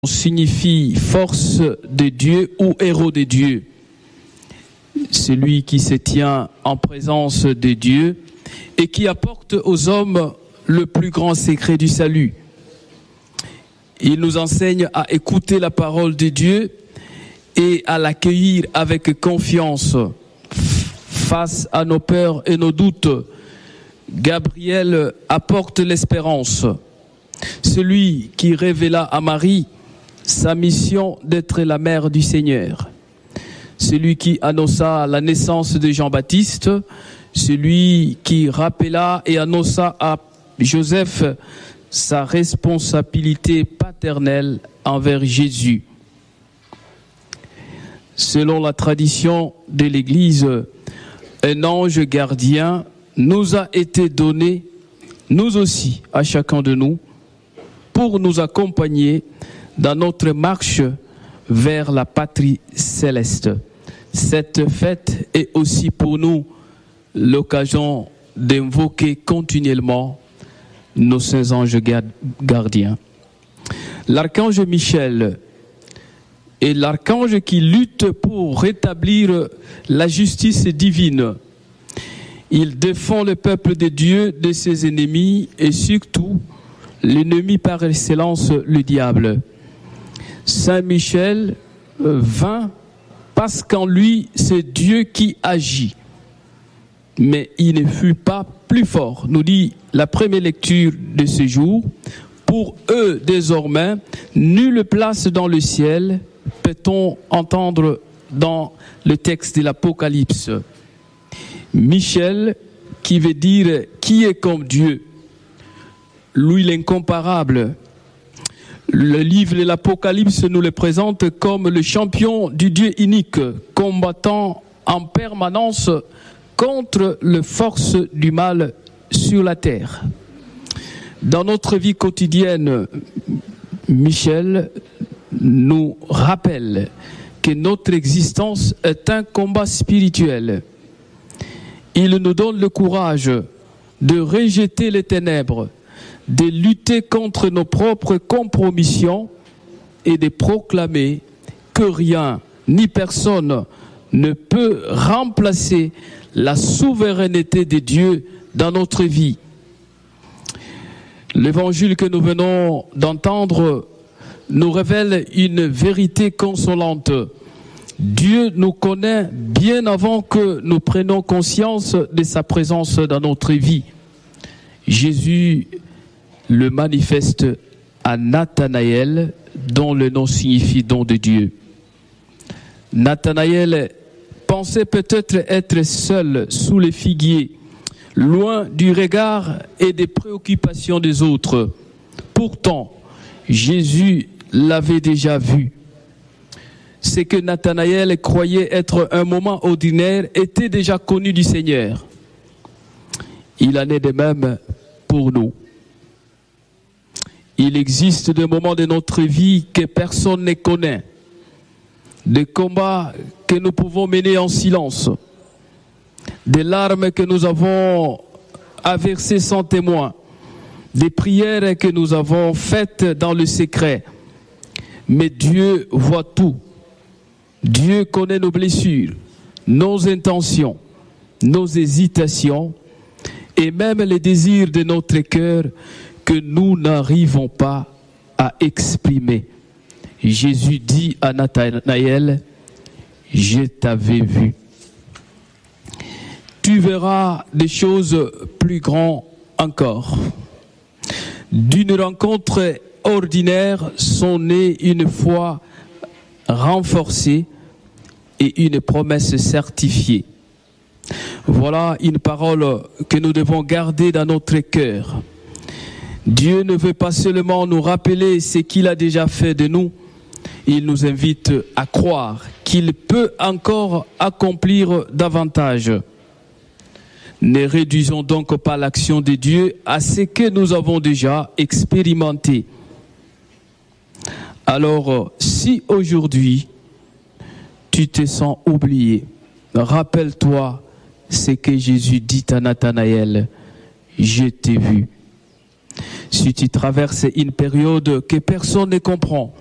signifie force de Dieu ou héros de Dieu. Celui qui se tient en présence de Dieu et qui apporte aux hommes le plus grand secret du salut. Il nous enseigne à écouter la parole de Dieu et à l'accueillir avec confiance face à nos peurs et nos doutes. Gabriel apporte l'espérance. Celui qui révéla à Marie sa mission d'être la mère du Seigneur. Celui qui annonça la naissance de Jean-Baptiste, celui qui rappela et annonça à Joseph sa responsabilité paternelle envers Jésus. Selon la tradition de l'Église, un ange gardien nous a été donné, nous aussi, à chacun de nous, pour nous accompagner dans notre marche vers la patrie céleste. Cette fête est aussi pour nous l'occasion d'invoquer continuellement nos saints anges gardiens. L'archange Michel est l'archange qui lutte pour rétablir la justice divine. Il défend le peuple de Dieu de ses ennemis et surtout l'ennemi par excellence, le diable. Saint Michel vint parce qu'en lui, c'est Dieu qui agit. Mais il ne fut pas plus fort, nous dit la première lecture de ce jour. Pour eux, désormais, nulle place dans le ciel, peut-on entendre dans le texte de l'Apocalypse. Michel, qui veut dire qui est comme Dieu, lui l'incomparable. Le livre de l'Apocalypse nous le présente comme le champion du Dieu unique, combattant en permanence contre les forces du mal sur la terre. Dans notre vie quotidienne, Michel nous rappelle que notre existence est un combat spirituel. Il nous donne le courage de rejeter les ténèbres, de lutter contre nos propres compromissions et de proclamer que rien ni personne ne peut remplacer la souveraineté de Dieu dans notre vie. L'évangile que nous venons d'entendre nous révèle une vérité consolante. Dieu nous connaît bien avant que nous prenions conscience de sa présence dans notre vie. Jésus le manifeste à Nathanaël, dont le nom signifie don de Dieu. Nathanaël pensait peut-être être seul sous les figuiers, loin du regard et des préoccupations des autres. Pourtant, Jésus l'avait déjà vu. Ce que Nathanaël croyait être un moment ordinaire était déjà connu du Seigneur. Il en est de même pour nous. Il existe des moments de notre vie que personne ne connaît, des combats que nous pouvons mener en silence, des larmes que nous avons à verser sans témoin, des prières que nous avons faites dans le secret. Mais Dieu voit tout. Dieu connaît nos blessures, nos intentions, nos hésitations et même les désirs de notre cœur que nous n'arrivons pas à exprimer. Jésus dit à Nathanaël, « Je t'avais vu. » Tu verras des choses plus grandes encore. D'une rencontre ordinaire sont nées une foi renforcée et une promesse certifiée. Voilà une parole que nous devons garder dans notre cœur. Dieu ne veut pas seulement nous rappeler ce qu'il a déjà fait de nous, il nous invite à croire qu'il peut encore accomplir davantage. Ne réduisons donc pas l'action de Dieu à ce que nous avons déjà expérimenté. Alors, si aujourd'hui tu te sens oublié, rappelle-toi ce que Jésus dit à Nathanaël, « Je t'ai vu ». Si tu traverses une période que personne ne comprend,